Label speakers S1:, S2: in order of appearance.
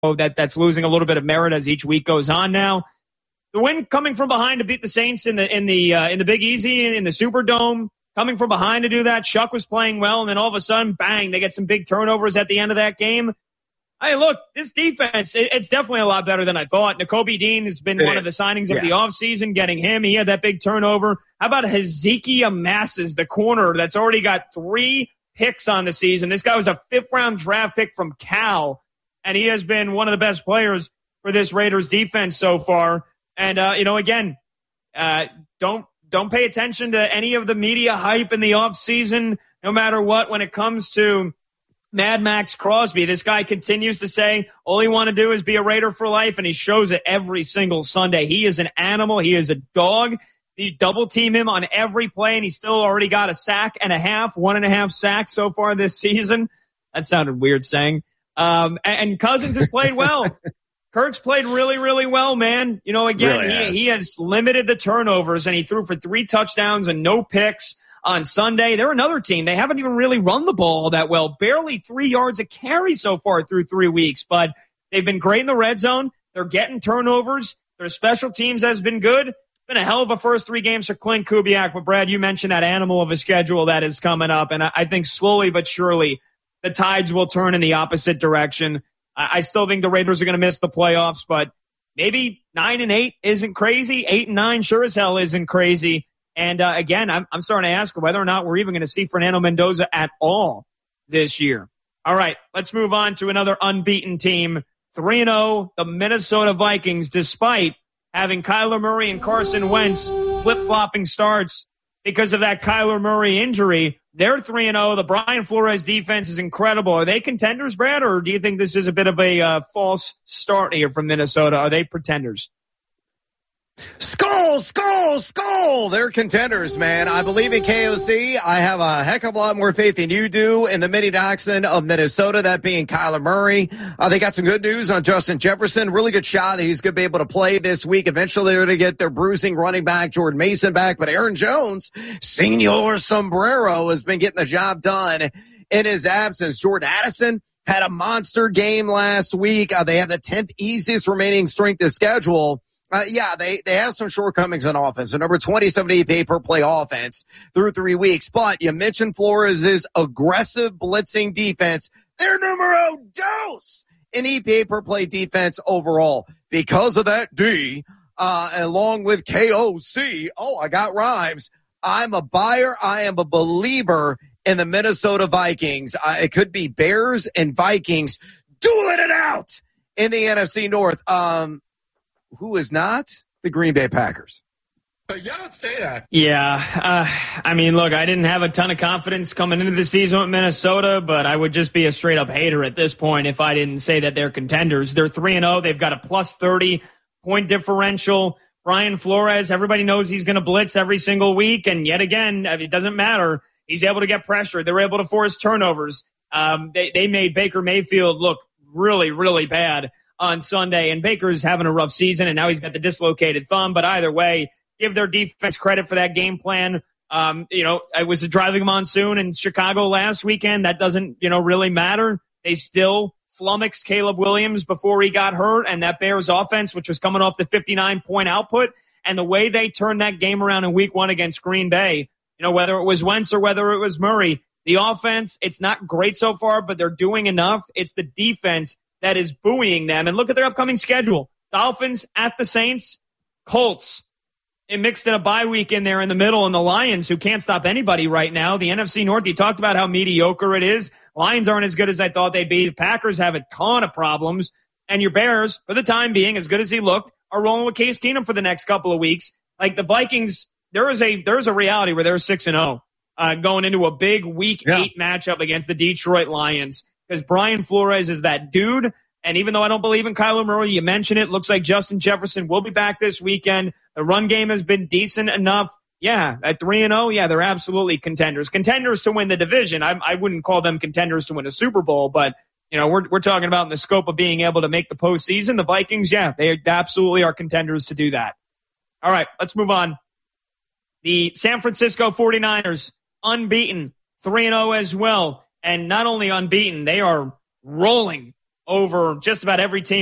S1: that's losing a little bit of merit as each week goes on now. The win coming from behind to beat the Saints in the Big Easy in the Superdome, coming from behind to do that. Shuck was playing well, and then all of a sudden, bang, they get some big turnovers at the end of that game. Hey, look, this defense, it's definitely a lot better than I thought. Nakobe Dean has been one of the signings of the offseason, getting him. He had that big turnover. How about Hezekiah Masses, the corner that's already got 3 picks on the season? This guy was a 5th-round draft pick from Cal, and he has been one of the best players for this Raiders defense so far. And, again, don't pay attention to any of the media hype in the offseason, no matter what, when it comes to Mad Max Crosby. This guy continues to say all he want to do is be a Raider for life, and he shows it every single Sunday. He is an animal. He is a dog. You double team him on every play, and he's still already got a sack and a half, 1.5 sacks so far this season. That sounded weird saying. And Cousins has played well. Kirk's played really, really well, man. He has limited the turnovers, and he threw for 3 touchdowns and no picks on Sunday. They're another team. They haven't even really run the ball that well. Barely 3 yards a carry so far through 3 weeks, but they've been great in the red zone. They're getting turnovers. Their special teams has been good. It's been a hell of a first 3 games for Clint Kubiak. But, Brad, you mentioned that animal of a schedule that is coming up, and I think slowly but surely the tides will turn in the opposite direction. I still think the Raiders are going to miss the playoffs, but maybe 9-8 isn't crazy. 8-9 sure as hell isn't crazy. And, again, I'm starting to ask whether or not we're even going to see Fernando Mendoza at all this year. All right, let's move on to another unbeaten team, 3-0, the Minnesota Vikings, despite having Kyler Murray and Carson Wentz flip-flopping starts because of that Kyler Murray injury. They're 3-0. The Brian Flores defense is incredible. Are they contenders, Brad, or do you think this is a bit of a false start here from Minnesota? Are they pretenders?
S2: Skull, skull, skull. They're contenders, man. I believe in KOC. I have a heck of a lot more faith than you do in the mini Dachshund of Minnesota, that being Kyler Murray. They got some good news on Justin Jefferson. Really good shot that he's going to be able to play this week. Eventually, they're going to get their bruising running back, Jordan Mason, back. But Aaron Jones, Senor Sombrero, has been getting the job done in his absence. Jordan Addison had a monster game last week. They have the 10th easiest remaining strength of schedule. They have some shortcomings on offense. So number 27 EP per play offense through 3 weeks. But you mentioned Flores' aggressive blitzing defense. They're numero dos in EPA per play defense overall. Because of that D, along with KOC, I got rhymes. I'm a buyer. I am a believer in the Minnesota Vikings. It could be Bears and Vikings dueling it out in the NFC North. Who is not? The Green Bay Packers.
S3: But you don't say that.
S1: Yeah. Look, I didn't have a ton of confidence coming into the season with Minnesota, but I would just be a straight-up hater at this point if I didn't say that they're contenders. They're 3-0. They've got a plus 30 point differential. Brian Flores, everybody knows he's going to blitz every single week, and yet again, it doesn't matter. He's able to get pressure. They're able to force turnovers. They made Baker Mayfield look really, really bad on Sunday, and Baker's having a rough season, and now he's got the dislocated thumb. But either way, give their defense credit for that game plan. It was a driving monsoon in Chicago last weekend. That doesn't, really matter. They still flummoxed Caleb Williams before he got hurt, and that Bears offense, which was coming off the 59-point output, and the way they turned that game around in week 1 against Green Bay, whether it was Wentz or whether it was Murray, the offense, it's not great so far, but they're doing enough. It's the defense that is buoying them. And look at their upcoming schedule. Dolphins at the Saints, Colts. It mixed in a bye week in there in the middle, and the Lions, who can't stop anybody right now. The NFC North, you talked about how mediocre it is. Lions aren't as good as I thought they'd be. The Packers have a ton of problems. And your Bears, for the time being, as good as he looked, are rolling with Case Keenum for the next couple of weeks. Like the Vikings, there's a reality where they're 6-0 going into a big week 8 matchup against the Detroit Lions. Because Brian Flores is that dude. And even though I don't believe in Kyler Murray, you mentioned it, looks like Justin Jefferson will be back this weekend. The run game has been decent enough. Yeah, at 3-0, they're absolutely contenders. Contenders to win the division. I wouldn't call them contenders to win a Super Bowl, but we're talking about in the scope of being able to make the postseason. The Vikings, they absolutely are contenders to do that. All right, let's move on. The San Francisco 49ers, unbeaten, 3-0 as well. And not only unbeaten, they are rolling over just about every team